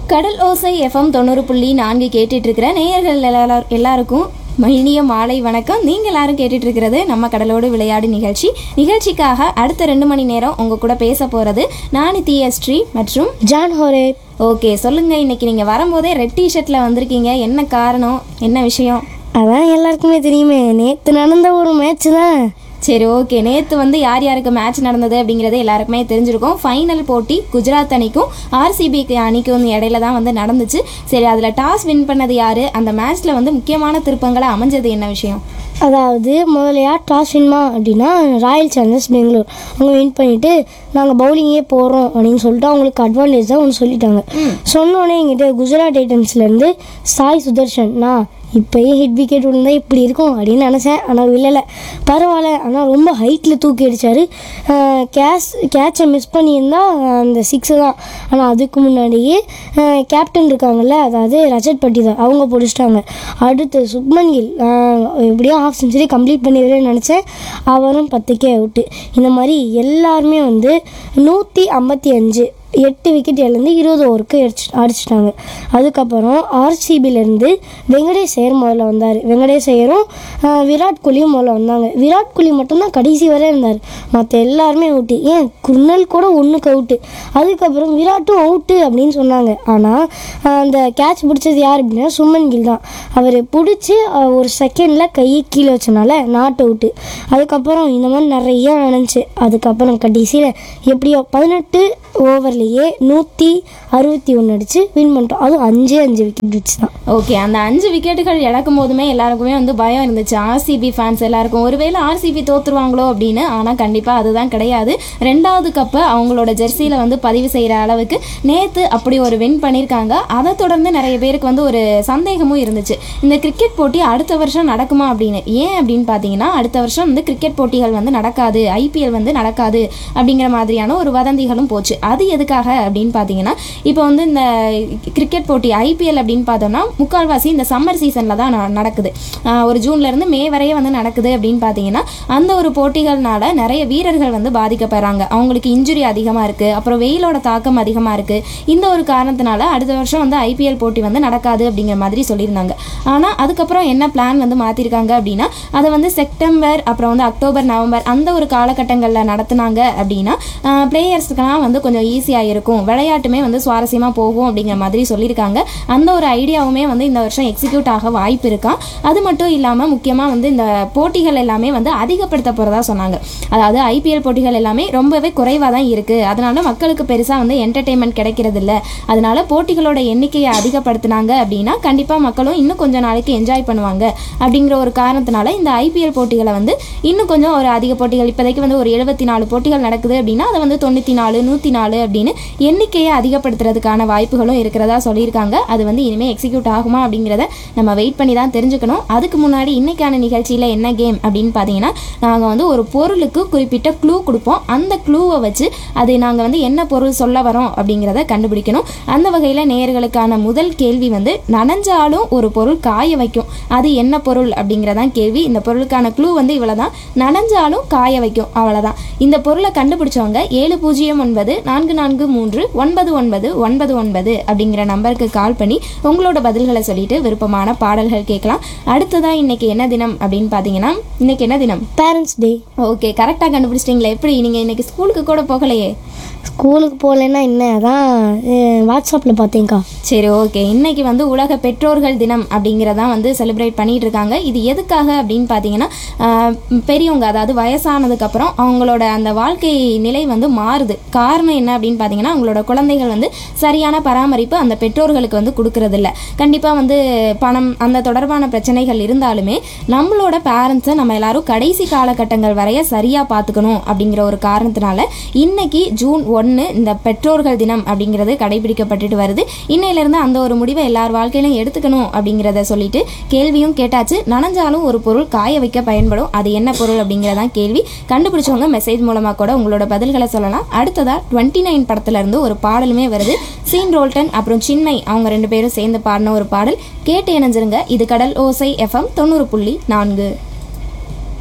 கடல் ஓசை எஃப்எம் 90.4 கேட்டுட்டு இருக்கிற நேயர்கள் எல்லாருக்கும் இனிய மாலை வணக்கம். நீங்கள் எல்லாரும் கேட்டுட்டு இருக்கிறது நம்ம கடலோடு விளையாடு நிகழ்ச்சிக்காக அடுத்த 2 மணி நேரம் உங்க கூட பேச போறது நான் தியஸ்ரீ மற்றும் ஜான் ஹோரே. ஓகே, சொல்லுங்க. இன்னைக்கு நீங்க வரும்போதே ரெட் டிஷர்ட்ல வந்திருக்கீங்க, என்ன காரணம், என்ன விஷயம்? அதான் எல்லாருக்குமே தெரியுமே, நேற்று நடந்த ஒரு மேட்ச் தான். சரி, ஓகே. நேற்று வந்து யார் யாருக்கு மேட்ச் நடந்தது அப்படிங்கிறது எல்லாருக்குமே தெரிஞ்சிருக்கும். ஃபைனல் போட்டி குஜராத் அணிக்கும் ஆர்சிபி அணிக்கும் இடையில தான் வந்து நடந்துச்சு. சரி, அதில் டாஸ் வின் பண்ணது யாரு, அந்த மேட்ச்ல வந்து முக்கியமான திருப்பங்களை அமைஞ்சது என்ன விஷயம்? அதாவது முதல்ல யார் டாஸ் வின்மா அப்படின்னா ராயல் சேலஞ்சர்ஸ் பெங்களூர். அவங்க வின் பண்ணிவிட்டு நாங்கள் பவுலிங்கே போகிறோம் அப்படின்னு சொல்லிட்டு அவங்களுக்கு அட்வான்டேஜ் தான் ஒன்று சொல்லிட்டாங்க. சொன்னோடனே எங்கிட்ட குஜராத் டைட்டன்ஸ்லேருந்து சாய் சுதர்ஷன், நான் இப்போயே ஹிட் விக்கெட் விழுந்தால் இப்படி இருக்கும் அப்படின்னு நினச்சேன். ஆனால் விழலை, பரவாயில்ல. ஆனால் ரொம்ப ஹைட்டில் தூக்கி அடித்தார். கேட்சை மிஸ் பண்ணியிருந்தா அந்த 6 தான். ஆனால் அதுக்கு முன்னாடியே கேப்டன் இருக்காங்கல்ல, அதாவது ரஜத் பட்டிதார், அவங்க பிடிச்சிட்டாங்க. அடுத்து சுப்மன் கில் எப்படியோ ½ செஞ்சுரி கம்ப்ளீட் பண்ணிடுறேன்னு நினச்சேன், அவரும் 10க்கே அவுட்டு. இந்த மாதிரி எல்லாருமே வந்து 155 8 விக்கெட் இழந்து 20 ஓவருக்கு அடிச்சிட்டாங்க. அதுக்கப்புறம் ஆர்சிபிலேருந்து வெங்கடேஷ் ஐயர் முதல்ல வந்தார். வெங்கடேஷ் ஐயரும் விராட் கோலியும் முதல்ல வந்தாங்க. விராட் கோலி மட்டும்தான் கடைசி வரை இருந்தார், மற்ற எல்லாருமே அவுட்டு. ஏன் குர்னல் கூட 1க்கு அவுட்டு. அதுக்கப்புறம் விராட்டும் அவுட்டு அப்படின்னு சொன்னாங்க. ஆனால் அந்த கேட்ச் பிடிச்சது யார் அப்படின்னா சுமன் கில் தான். அவர் பிடிச்சி ஒரு செகண்டில் கையை கீழே வச்சனால நாட் அவுட்டு. அதுக்கப்புறம் இந்த மாதிரி நிறையா நடந்துச்சு. அதுக்கப்புறம் கடைசியில் எப்படியோ 18 ஓவர்லேயே 161 அடிச்சு வின் பண்ணிட்டோம். அதுவும் 5 விக்கெட் வச்சு தான். ஓகே, அந்த 5 விக்கெட்டுகள் இழக்கும் போதுமே எல்லாருக்குமே வந்து பயம் இருந்துச்சு, ஆர்சிபி ஃபேன்ஸ் எல்லாருக்கும். ஒருவேளை ஆர்சிபி தோத்துருவாங்களோ அப்படின்னு. ஆனால் கண்டிப்பாக அதுதான் கிடையாது. 2வது கப்பை அவங்களோட ஜெர்சியில் வந்து பதிவு செய்கிற அளவுக்கு நேற்று அப்படி ஒரு வின் பண்ணியிருக்காங்க. அதை தொடர்ந்து நிறைய பேருக்கு வந்து ஒரு சந்தேகமும் இருந்துச்சு, இந்த கிரிக்கெட் போட்டி அடுத்த வருஷம் நடக்குமா அப்படின்னு. ஏன் அப்படின்னு பார்த்தீங்கன்னா, அடுத்த வருஷம் வந்து கிரிக்கெட் போட்டிகள் வந்து நடக்காது, ஐபிஎல் வந்து நடக்காது அப்படிங்கிற மாதிரியான ஒரு வதந்திகளும் போச்சு. அது எதுக்காக அப்படின்னு பார்த்தீங்கன்னா, இப்போ வந்து இந்த கிரிக்கெட் போட்டி ஐபிஎல் அப்படின்னு பார்த்தோம்னா முக்கால்வாசி இந்த சம்மர் சீசனில் தான் நடக்குது. ஒரு ஜூன்லேருந்து மே வரையே வந்து நடக்குது அப்படின்னு பார்த்தீங்கன்னா, அந்த ஒரு போட்டிகள்னால நிறைய வீரர்கள் வந்து பாதிக்கப்படுறாங்க. அவங்களுக்கு இன்ஜுரி அதிகமாக இருக்குது, அப்புறம் வெயிலோட தாக்கம் அதிகமாக இருக்குது. இந்த ஒரு காரணத்தினால அடுத்த வருஷம் வந்து ஐபிஎல் போட்டி வந்து நடக்காது அப்படிங்கிற மாதிரி சொல்லியிருந்தாங்க. ஆனால் அதுக்கப்புறம் என்ன பிளான் வந்து மாற்றிருக்காங்க அப்படின்னா, அதை வந்து செப்டம்பர் அப்புறம் வந்து அக்டோபர் நவம்பர் அந்த ஒரு காலகட்டங்களில் நடத்துனாங்க அப்படின்னா பிளேயர்ஸ்க்கெல்லாம் வந்து கொஞ்சம் ஈஸியாக இருக்கும், விளையாட்டுமே வந்து சுவாரஸ்யமாக போகும் அப்படிங்கிற மாதிரி சொல்லியிருக்காங்க. அந்த ஒரு ஐடியாவுமே வந்து இந்த வருஷம் எக்ஸிக்யூட் ஆக வாய்ப்பு இருக்கான். அது மட்டும் இல்லாமல் முக்கியமாக வந்து இந்த போட்டிகள் எல்லாமே வந்து அதிகப்படுத்த போகிறதா சொன்னாங்க. அதாவது ஐபிஎல் போட்டிகள் எல்லாமே ரொம்பவே குறைவாக தான் இருக்குது, அதனால மக்களுக்கு பெருசாக வந்து என்டர்டெயின்மெண்ட் கிடைக்கிறது இல்லை. அதனால போட்டிகளோட எண்ணிக்கையை அதிகப்படுத்தினாங்க அப்படின்னா கண்டிப்பாக மக்களும் இன்னும் கொஞ்சம் நாளைக்கு என்ஜாய் பண்ணுவாங்க அப்படிங்கிற ஒரு காரணத்தினால இந்த ஐபிஎல் போட்டிகளை வந்து இன்னும் கொஞ்சம் ஒரு அதிக போட்டிகள், இப்போதைக்கு வந்து ஒரு 74 போட்டிகள் நடக்குது அப்படின்னா அதை வந்து 94 104 அப்படின்னு எண்ணிக்கையை அதிகப்படுத்துறதுக்கான வாய்ப்புகளும் இருக்கிறதா சொல்லியிருக்காங்க. அது வந்து இனிமேல் எக்ஸிக்யூட் ஆகுமா அப்படிங்கிறத நம்ம வெயிட் பண்ணி தான் தெரிஞ்சுக்கணும். அதுக்கு முன்னாடி இன்னைக்கான நிகழ்ச்சியில் என்ன கேம் அப்படின்னு பார்த்தீங்கன்னா, நாங்கள் வந்து ஒரு பொருளுக்கு குறிப்பிட்ட க்ளூ கொடுப்போம். அந்த க்ளூவை வச்சு அது நாங்கள் வந்து என்ன பொருள் சொல்ல வரோம் அப்படிங்கிறத கண்டுபிடிக்கணும். அந்த வகையில் நேயர்களுக்கான முதல் கேள்வி வந்து, நனைஞ்சாலும் ஒரு பொருள் காய வைக்கும், அது என்ன பொருள் அப்படிங்கிறதான் கேள்வி. இந்த பொருளுக்கான க்ளூ வந்து இவ்வளோதான், நனைஞ்சாலும் காய வைக்கும், அவ்வளோதான். இந்த பொருளை கண்டுபிடிச்சவங்க 7009439999 அப்படிங்கிற நம்பருக்கு கால் பண்ணி உங்களோட பதில்களை சொல்லிட்டு விருப்பமான பாடல்கள் கேட்கலாம். அடுத்ததா இன்னைக்கு என்ன தினம் அப்படின்னு பார்த்தீங்கன்னா, இன்னைக்கு என்ன தினம்? பேரண்ட்ஸ் டே. ஓகே, கரெக்டாக கண்டுபிடிச்சிட்டிங்களா? எப்படி நீங்கள் இன்னைக்கு ஸ்கூலுக்கு கூட போகலையே? ஸ்கூலுக்கு போகலன்னா என்ன, அதான் வாட்ஸ்அப்பில் பார்த்தேங்க்கா. சரி, ஓகே. இன்னைக்கு வந்து உலக பெற்றோர்கள் தினம் அப்படிங்கிறதான் வந்து செலிப்ரேட் பண்ணிட்டு இருக்காங்க. இது எதுக்காக அப்படின்னு பார்த்தீங்கன்னா, பெரியவங்க அதாவது வயசானதுக்கப்புறம் அவங்களோட அந்த வாழ்க்கை நிலை வந்து மாறுது. காரணம் என்ன அப்படின்னு பார்த்தீங்கன்னா, அவங்களோட குழந்தைகள் வந்து சரியான பராமரிப்பு அந்த பெற்றோர்களுக்கு வந்து கொடுக்கறதில்ல. கண்டிப்பாக வந்து பணம் அந்த தொடர்பான பிரச்சனைகள் இருந்தாலுமே நம்மளோட பேரண்ட்ஸை நம்ம எல்லாரும் கடைசி காலகட்டங்கள் வரைய சரியாக பார்த்துக்கணும் அப்படிங்கிற ஒரு காரணத்தினால இன்னைக்கு ஜூன் 1 இந்த பெற்றோர்கள் தினம் அப்படிங்கிறது கடைபிடிக்கப்பட்டுட்டு வருது. இன்னையிலிருந்து அந்த ஒரு முடிவை எல்லார் வாழ்க்கையிலும் எடுத்துக்கணும் அப்படிங்கிறத சொல்லிட்டு கேள்வியும் கேட்டாச்சு. நனைஞ்சாலும் ஒரு பொருள் காய வைக்க பயன்படும், அது என்ன பொருள் அப்படிங்கிறதான் கேள்வி. கண்டுபிடிச்சவங்க மெசேஜ் மூலமாக கூட உங்களோட பதில்களை சொல்லலாம். அடுத்ததா 29 படத்துல இருந்து ஒரு பாடலுமே வருது. சீன் ரோல்டன் அப்புறம் சின்மை அவங்க 2 பேரும் சேர்ந்து பாடின ஒரு பாடல் கேட்டு இணைஞ்சிருங்க. இது கடல் ஓசை எஃப்எம் 90.4.